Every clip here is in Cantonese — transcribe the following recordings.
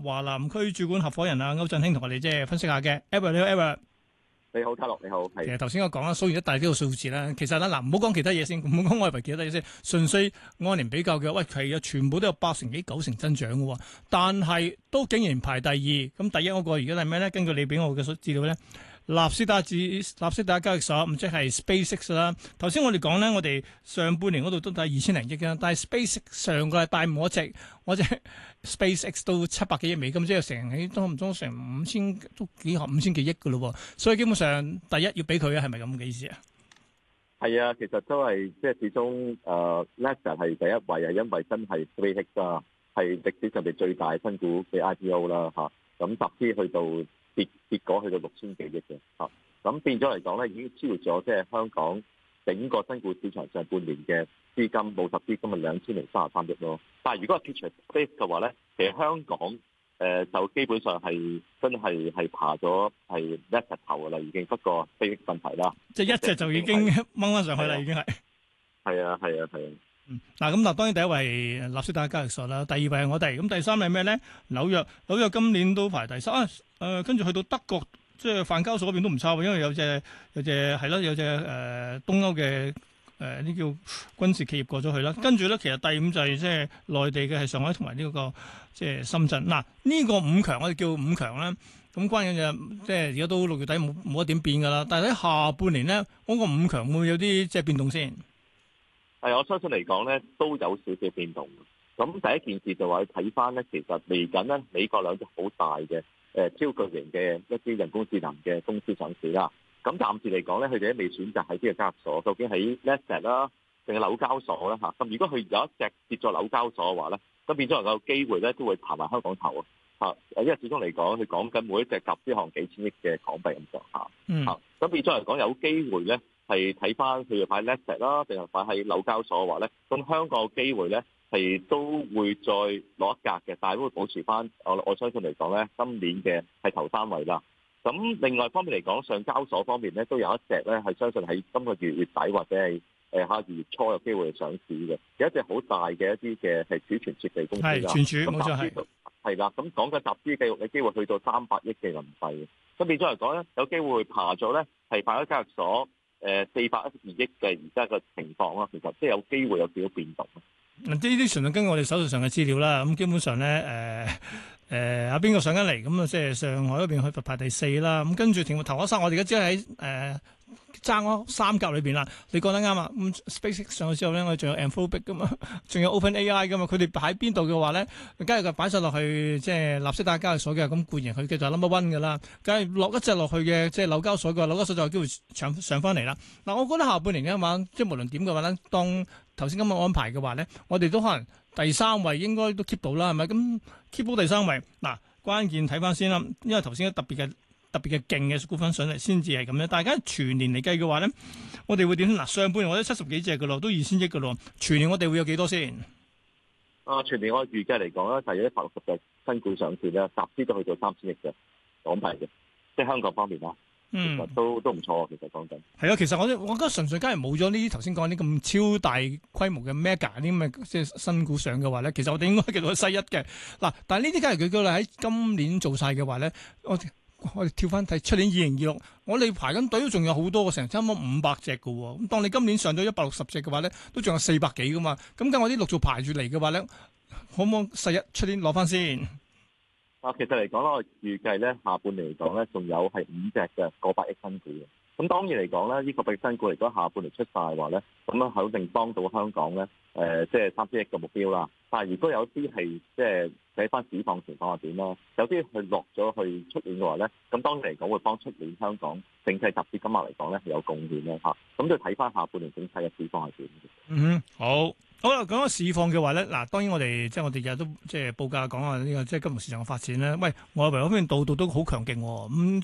華南區主管合夥人啊歐振興同我哋即係分析下嘅。Edward 你好，Edward。 你好，嘉樂你好， 其實頭先我講啦，數完一大堆個數字啦，其實咧嗱，唔好講其他嘢先，唔好講外圍其他嘢先，純粹按年比較嘅，喂，其實全部都有8成幾9成增長嘅喎，但係都竟然排第二，咁第一嗰個而家係咩咧？根據你俾我嘅資料咧。納斯達克交易所咁即係 SpaceX 啦。頭先我哋講咧，我哋上半年嗰度都睇2000零億啦，但係 SpaceX 上個禮拜五我隻 SpaceX 都700幾億美金，即係成起都唔多成5000幾億嘅咯。所以基本上第一要俾佢啊，係咪咁嘅意思啊？ 係啊，其實都係即係始終Nasdaq 係第一位啊，因為真係 SpaceX 啊，係歷史上邊最大新股嘅 IPO 啦嚇，咁集資去到。結果去到6000幾億嘅嚇，咁變咗嚟講咧，已經超越咗即係香港整個新股市場上半年嘅資金務實資金係2033億咯。但係如果係撇除 Space 嘅話咧，其實香港就基本上係真係爬咗係一隻頭㗎啦，已經不過非問題啦。 即係一隻就已經掹翻上去啦，已經係。 係啊。 嗱，當然第一位係納斯達克交易所啦，第二位係我哋，咁第三位係咩咧？紐約今年都排第三，跟住去到德國，即係泛交所嗰邊都唔差喎，因為有隻係咯，有隻東歐嘅呢叫軍事企業過咗去啦，跟住咧其實第五就係即係內地嘅係上海同埋呢個即係深圳。嗱，呢個五強我哋叫五強啦，咁關鍵就即係而家都6月底冇得點變㗎啦，但係喺下半年咧，嗰個五強會唔會有啲即係變動先？ 係，我相信嚟講咧都有少少變動。咁第一件事就話睇翻咧，其實嚟緊咧美國兩隻好大嘅超巨型嘅一啲人工智能嘅公司上市啦。咁暫時嚟講咧，佢哋都未選擇喺邊個交易所，究竟喺 Nasdaq 啦，定係紐交所啦嚇。咁如果佢有一隻跌咗紐交所嘅話咧，咁變咗能夠機會咧都會爬埋香港頭啊嚇。因為始終嚟講，佢講緊每一隻集資項幾千億嘅港幣咁上下嚇。咁變咗嚟講，有機會咧。係睇翻佢要擺 Nasdaq 啦，定係擺喺紐交所嘅話咧，咁香港嘅機會咧係都會再攞一格嘅，但係都會保持翻。我相信嚟講咧，今年嘅係頭3位啦。咁另外方面嚟講，上交所方面咧都有一隻咧係相信喺今個月底或者係下個月初有機會上市嘅，有一隻好大嘅一啲嘅係儲存設備公司啦。係存儲，冇錯係啦。咁講緊集資記錄嘅機會去到300億嘅人民幣嘅，咁變咗嚟講咧，有機會爬咗咧係擺喺交易所。412億嘅而家個情況啦，其實即係有機會有少少變動。 呢啲純粹根據我哋手頭上嘅資料啦，咁基本上咧阿邊個上緊嚟，咁啊即係上海嗰邊去排第4啦，咁跟住頭嗰3，我哋而家只係喺爭嗰3甲裏邊啦。你講得啱啊！咁 SpaceX 上去之後咧，我哋仲有 Anthropic 噶嘛，仲有 OpenAI 噶嘛，佢哋喺邊度嘅話咧，梗係佢擺晒落去即係納斯達克交易所嘅，咁固然佢繼續係 number one 噶啦。梗係落一隻落去嘅，即係紐交所嘅，紐交所就有機會上翻嚟啦。嗱，我覺得下半年嘅話，即係無論點嘅話咧，當頭先咁嘅安排嘅話咧，我哋都可能第3位應該都 keep 到啦，係咪？咁 keep 到第3位，嗱，關鍵睇翻先啦，因為頭先特別嘅勁嘅股份上嚟先至係咁樣。大家全年嚟計嘅話咧，我哋會點？嗱，上半年我都70幾隻嘅咯，都2000億嘅咯。全年我哋會有幾多先？ 全年我預計嚟講咧，就有160隻新股上市咧，集資都去到3000億嘅港幣嘅，即係香港方面啦。其實都唔錯，其實講緊係啊。其實我覺得純粹梗係冇咗呢啲頭先講啲咁超大規模嘅 mega 啲咁嘅即係新股上嘅話咧，其實我哋應該叫做西一嘅嗱。但係呢啲梗係佢叫你喺今年做晒嘅話咧，我哋跳翻睇出年2026，我哋排緊隊都仲有好多個成差唔多500隻嘅喎。咁當你今年上咗160隻嘅話咧，都仲有400幾嘅嘛。咁跟我啲陸續排住嚟嘅話咧，可唔可以世一出年攞翻先？ 其實嚟講咧，我預計咧下半年嚟講咧，仲有係5隻嘅過百億新股嘅。咁當然嚟講咧，呢個百億新股嚟講下半年出晒嘅話咧，咁樣肯定幫到香港咧，即係3000億嘅目標啦。但係如果有啲係即係睇翻市況情況係點啦，有啲佢落咗去出年嘅話咧，咁當然嚟講會幫出年香港整體集資金額嚟講咧係有貢獻啦嚇。咁就睇翻下半年整體嘅市況係點。 好啦，講個市況嘅話咧，嗱，當然我哋日日都報價講下呢個即係金融市場嘅發展咧。喂，外圍嗰邊度度都好強勁喎，咁即係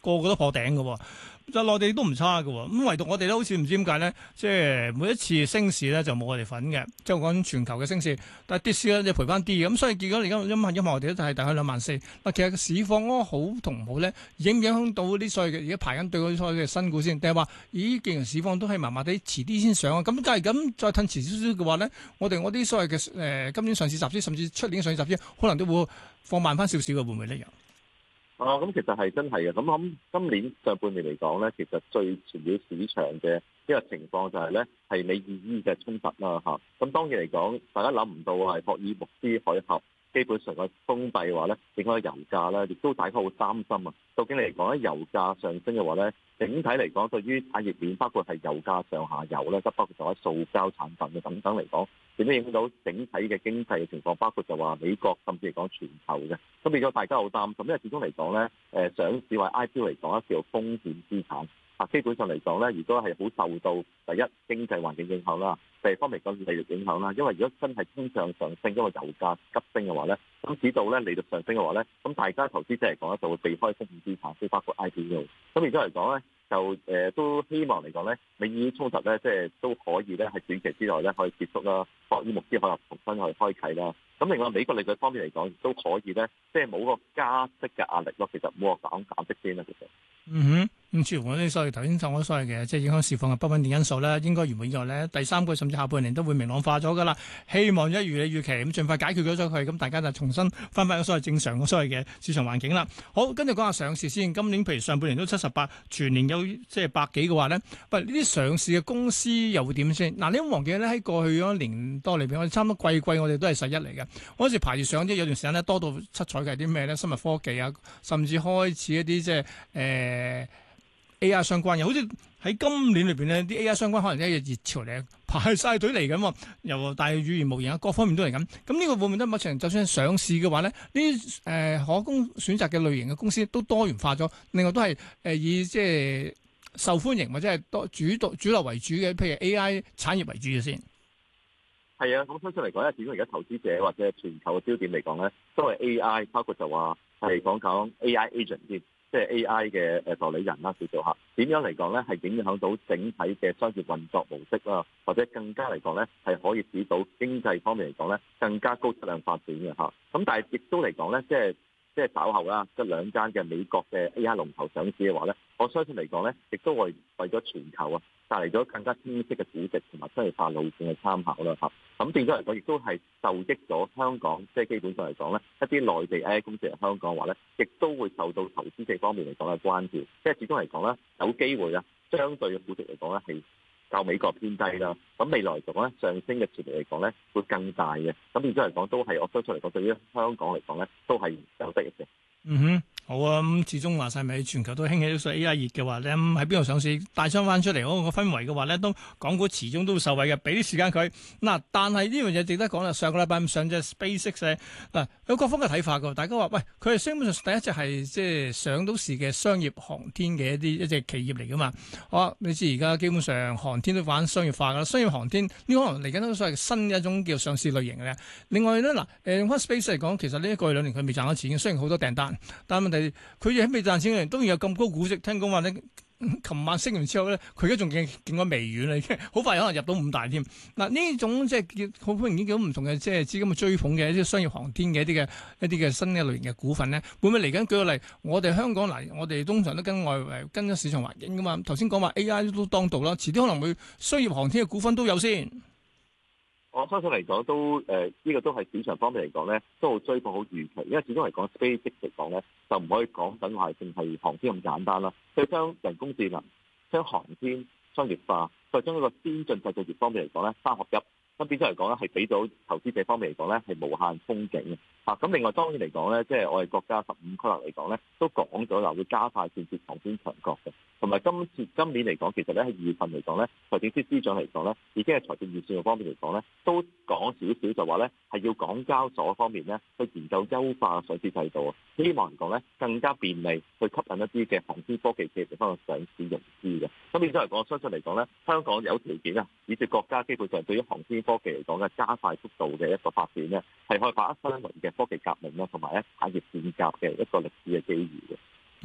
個個都破頂嘅喎。就內地都唔差嘅喎，咁唯獨我哋咧好似唔知點解咧，即係每一次升市咧就冇我哋份嘅，即係講全球嘅升市，但係跌市咧就賠翻啲嘅，咁所以結果而家因為我哋都係大概24000，嗱其實個市況嗰個好同唔好咧，影唔影響到啲所謂嘅而家排緊隊嗰啲所謂嘅新股先，定係話咦既然市況都係麻麻地，遲啲先上啊，咁假如咁再褪遲少少嘅話咧，我啲所謂嘅今年上市集資，甚至出年上市集資，可能都會放慢翻少少嘅，會唔會呢？ 咁其實係真係嘅。咁我諗今年上半年嚟講咧，其實最纏繞市場嘅一個情況就係咧，係美意嘅衝突啦嚇。咁當然嚟講，大家諗唔到係霍爾木茲海峽基本上嘅封閉嘅話咧，影響油價咧，亦都大家好擔心啊。究竟嚟講咧，油價上升嘅話咧，整體嚟講對於產業鏈，包括係油價上下游咧，即包括就喺塑膠產品嘅等等嚟講，點樣影響到整體嘅經濟嘅情況？包括就話美國甚至嚟講全球嘅，咁變咗大家好擔心，因為始終嚟講咧，上市或 IPO 嚟講咧叫做風險資產。基本上嚟講咧，如果係好受到第一經濟環境影響啦，第二方面講利率影響啦。因為如果真係通脹上升，因為油價急升嘅話咧，咁指到咧利率上升嘅話咧，咁大家投資者嚟講咧就會避開風險資產，即係包括 IPO。咁而家嚟講咧，就都希望嚟講咧，美意衝突咧，即係都可以咧喺短期之內咧可以結束啦，霍爾木茲可能重新去開啓啦。咁另外美國利率方面嚟講，亦都可以咧，即係冇個加息嘅壓力咯。其實冇個減息先啦，其實。 咁似乎我啲所謂頭先講嗰所謂嘅即係影響市況嘅不穩定因素咧，應該原本以外咧，第三季甚至下半年都會明朗化咗噶啦。希望一如你預期咁，盡快解決咗佢，咁大家就重新翻返個所謂正常嘅所謂嘅市場環境啦。好，跟住講下上市先。今年譬如上半年都78，全年有即係百幾嘅話咧，喂呢啲上市嘅公司又會點先？嗱，你唔好忘記咧，喺過去嗰一年多裏邊，我哋差唔多季我哋都係11嚟嘅。嗰時排住上啲有段時間咧多到七彩嘅係啲咩咧？生物科技啊，甚至開始一啲即係A.I. 相關又好似喺今年裏邊呢啲 A.I. 相關可能一個熱潮嚟，排晒隊嚟緊，又大語言模型啊，各方面都嚟緊。咁呢個會唔會得某程度就算上市嘅話咧，呢啲可供選擇嘅類型嘅公司都多元化咗，另外都係以即係受歡迎或者係多主流為主嘅，譬如 A.I. 產業為主嘅先。 係啊，咁相信嚟講咧，始終而家投資者或者全球嘅焦點嚟講咧，都係 A.I.，包括就話係講 A.I. agent 添。即係 A.I. 嘅代理人啦，叫做嚇點樣嚟講咧，係影響到整體嘅商業運作模式啦，或者更加嚟講咧，係可以使到經濟方面嚟講咧，更加高質量發展嘅嚇。咁但係亦都嚟講咧，即係稍後啦，即係兩間嘅美國嘅 A.I. 龍頭上市嘅話咧，我相信嚟講咧，亦都為咗全球啊帶嚟咗更加清晰嘅估值同埋商業化路線嘅參考啦嚇。咁變咗嚟講，亦都係受益咗香港，即係基本上嚟講咧，一啲內地 AI 公司嚟香港話咧，亦都會受到投資者方面嚟講嘅關注。即係始終嚟講咧，有機會啊，相對嘅估值嚟講咧係較美國偏低啦。咁未來嚟講咧，上升嘅潛力嚟講咧，會更大嘅。咁變咗嚟講，都係我相信嚟講，對於香港嚟講咧，都係有得益嘅。 好啊，咁始終話晒咪全球都興起咗 A.I. 熱嘅話咧，喺邊度上市帶商翻出嚟嗰個氛圍嘅話咧，都港股始終都會受惠嘅，俾啲時間佢。嗱，但係呢樣嘢值得講啦，上個禮拜上隻 SpaceX 嗱有各方嘅睇法㗎，大家話喂，佢係基本上第一隻係即係上到市嘅商業航天嘅一隻企業嚟㗎嘛。好，你知而家基本上航天都玩商業化㗎啦，商業航天呢可能嚟緊都所謂新一種叫上市類型嘅。另外咧用翻 SpaceX 嚟講，其實呢過去2年佢未賺到錢，雖然好多訂單，但係問題佢亦喺未賺錢嘅人都有咁高估值。聽講話咧，琴晚升完之後咧，佢而家仲勁過微軟啦，已經好快可能入到5大添。嗱，呢種即係好明顯見到唔同嘅即係資金嘅追捧嘅一啲商業航天嘅一啲嘅新嘅類型嘅股份咧，會唔會嚟緊？舉個例，我哋香港嗱，我哋通常都跟外圍跟咗市場環境噶嘛。頭先講話 A.I. 都當道啦，遲啲可能會商業航天嘅股份都有先。 我相信嚟講都呢個都係市場方面嚟講咧，都好追捧好預期，因為始終嚟講 SpaceX 嚟講咧，就唔可以講緊話淨係航天咁簡單啦。佢將人工智能、將航天商業化，再將呢個先進製造業方面嚟講咧三合一，咁變咗嚟講咧係俾到投資者方面嚟講咧係無限風景嘅。咁另外當然嚟講咧，即係我哋國家15規劃嚟講咧，都講咗啦，會加快建設航天強國嘅。同埋今年嚟講，其實咧喺2月份嚟講咧，財政司司長嚟講咧，已經係財政預算方面嚟講咧，都講少少就話咧係要港交所方面咧去研究優化上市制度啊，希望嚟講咧更加便利去吸引一啲嘅航天科技企業嚟翻去上市融資嘅。咁變咗嚟講，我相信嚟講咧，香港有條件啊，以至國家基本上對於航天科技嚟講嘅加快速度嘅一個發展咧，係可以把握新一輪嘅科技革命啦，同埋咧產業變革嘅一個歷史嘅機遇嘅。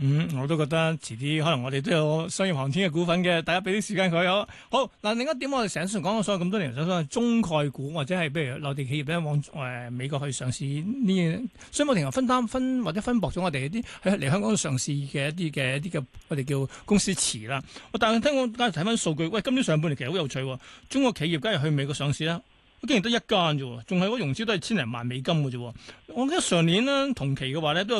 我都覺得遲啲可能我哋都有商業航天嘅股份嘅，大家俾啲時間佢好。好嗱，另一點我哋成日講咗所有咁多年，所謂中概股或者係譬如內地企業咧往美國去上市呢，商務庭分或者分薄咗我哋啲喺嚟香港上市嘅一啲嘅我哋叫公司池啦。但係聽講梗係睇翻數據，喂，今年上半年其實好有趣喎，中國企業梗係去美國上市啦。竟然得一間啫喎，仲係嗰融資都係千零萬美金嘅啫喎。我記得上年咧同期嘅話咧都有